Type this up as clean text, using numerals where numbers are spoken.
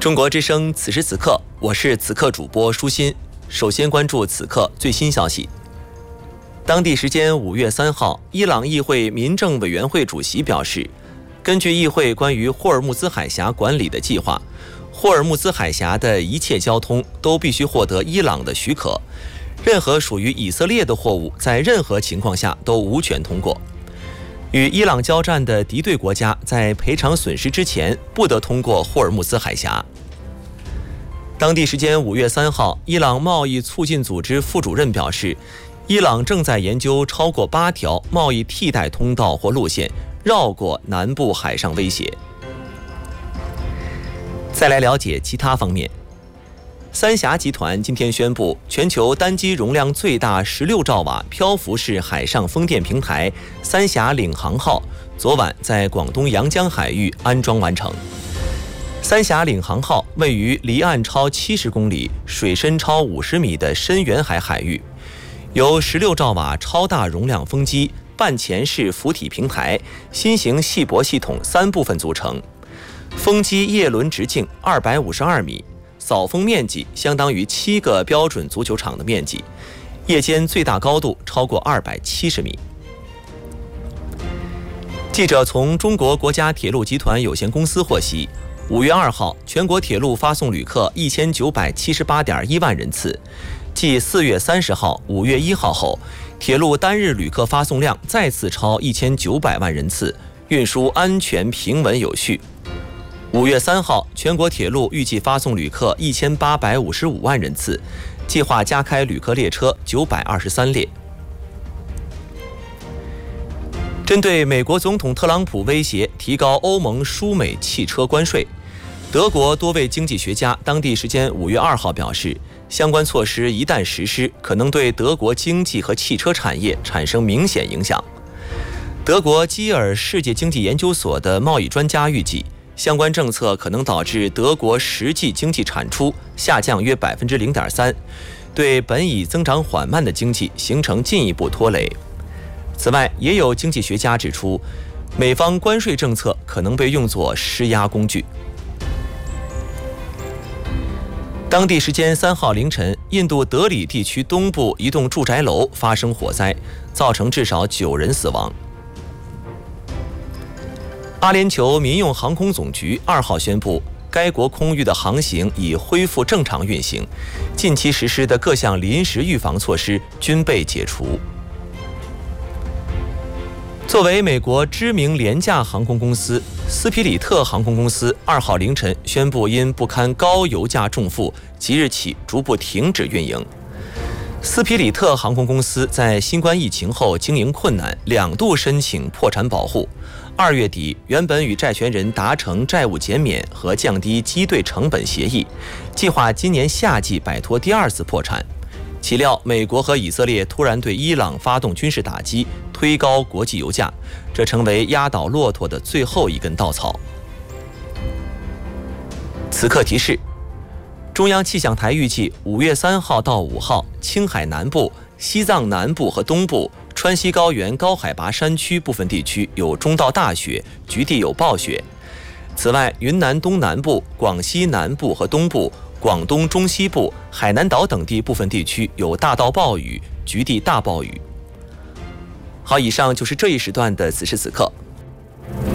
中国之声此时此刻，我是此刻主播舒心。首先关注此刻最新消息。当地时间5月3号，伊朗议会民政委员会主席表示，根据议会关于霍尔木兹海峡管理的计划，霍尔木兹海峡的一切交通都必须获得伊朗的许可，任何属于以色列的货物在任何情况下都无权通过。与伊朗交战的敌对国家在赔偿损失之前不得通过霍尔木兹海峡。当地时间5月3号，伊朗贸易促进组织副主任表示，伊朗正在研究超过8条贸易替代通道或路线，绕过南部海上威胁。再来了解其他方面。三峡集团今天宣布，全球单机容量最大16兆瓦漂浮式海上风电平台三峡领航号昨晚在广东阳江海域安装完成。三峡领航号位于离岸超70公里、水深超50米的深远海海域，由16兆瓦超大容量风机、半潜式浮体平台、新型系泊系统3部分组成。风机叶轮直径252米，扫风面积相当于7个标准足球场的面积，夜间最大高度超过270米。记者从中国国家铁路集团有限公司获悉，5月2号，全国铁路发送旅客1978.1万人次，继4月30号、5月1号后，铁路单日旅客发送量再次超1900万人次，运输安全平稳有序。5月3号，全国铁路预计发送旅客1855万人次，计划加开旅客列车923列。针对美国总统特朗普威胁提高欧盟输美汽车关税，德国多位经济学家当地时间5月2号表示，相关措施一旦实施，可能对德国经济和汽车产业产生明显影响。德国基尔世界经济研究所的贸易专家预计，相关政策可能导致德国实际经济产出下降约 0.3%， 对本已增长缓慢的经济形成进一步拖累。此外，也有经济学家指出，美方关税政策可能被用作施压工具。当地时间3号凌晨，印度德里地区东部一栋住宅楼发生火灾，造成至少9人死亡。阿联酋民用航空总局2号宣布，该国空域的航行已恢复正常运行，近期实施的各项临时预防措施均被解除。作为美国知名廉价航空公司，斯皮里特航空公司2号凌晨宣布，因不堪高油价重负，即日起逐步停止运营。斯皮里特航空公司在新冠疫情后经营困难，2度申请破产保护。2月底，原本与债权人达成债务减免和降低机队成本协议，计划今年夏季摆脱第2次破产。岂料，美国和以色列突然对伊朗发动军事打击，推高国际油价，这成为压倒骆驼的最后一根稻草。此刻提示：中央气象台预计5月3号到5号，青海南部、西藏南部和东部、川西高原高海拔山区部分地区有中到大雪，局地有暴雪。此外，云南东南部、广西南部和东部、广东中西部、海南岛等地部分地区有大到暴雨，局地大暴雨。好，以上就是这一时段的此时此刻。